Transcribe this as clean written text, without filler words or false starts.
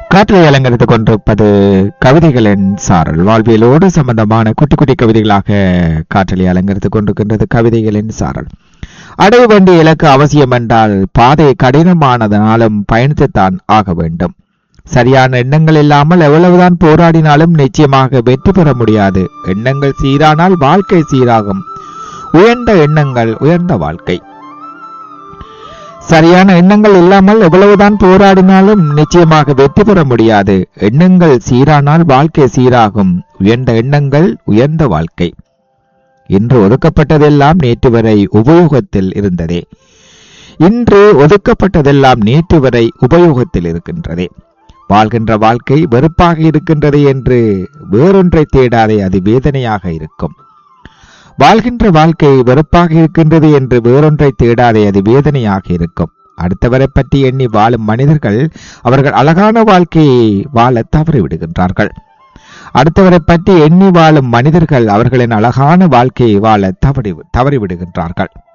காற்றை அலங்கரித்துக் கொண்டிருப்பது கவிதைகளின் சாரல். வாழ்வியலோடு சம்பந்தமான குட்டி குட்டி கவிதைகளாக காற்றலை அலங்கரித்துக் கொண்டிருக்கின்றது கவிதைகளின் சாரல். அடைய வேண்டிய இலக்கு அவசியம் என்றால் பாதை கடினமானதனாலும் பயணித்துத்தான் ஆக வேண்டும். சரியான எண்ணங்கள் இல்லாமல் எவ்வளவுதான் போராடினாலும் நிச்சயமாக வெற்றி பெற முடியாது. எண்ணங்கள் சீரானால் வாழ்க்கை சீராகும். உயர்ந்த எண்ணங்கள் உயர்ந்த வாழ்க்கை. சரியான எண்ணங்கள் இல்லாமல் எவ்வளவுதான் போராடினாலும் நிச்சயமாக வெற்றி பெற முடியாது. எண்ணங்கள் சீரானால் வாழ்க்கை சீராகும். உயர்ந்த எண்ணங்கள் உயர்ந்த வாழ்க்கை. இன்று ஒதுக்கப்பட்டதெல்லாம் நேற்று வரை உபயோகத்தில் இருந்ததே. இன்று ஒதுக்கப்பட்டதெல்லாம் நேற்று வரை உபயோகத்தில் இருக்கின்றதே. வாழ்கின்ற வாழ்க்கை வெறுப்பாக இருக்கின்றது என்று வேறொன்றை தேடாதே, அது வேதனையாக இருக்கும். வாழ்கின்ற வாழ்க்கை வெறுப்பாக இருக்கின்றது என்று வேறொன்றை தேடாதே, அது வேதனையாக இருக்கும். அடுத்தவரை பற்றி எண்ணி வாழும் மனிதர்கள் அவர்கள் அழகான வாழ்க்கையை வாழ தவறிவிடுகின்றார்கள். அடுத்தவரை பற்றி எண்ணி வாழும் மனிதர்கள் அவர்களின் அழகான வாழ்க்கையை வாழ தவறிவிடுகின்றார்கள்.